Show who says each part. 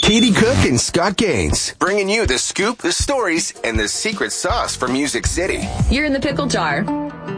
Speaker 1: Katie Cook and Scott Gaines, bringing you the scoop, the stories, and the secret sauce for Music City.
Speaker 2: You're in the pickle jar.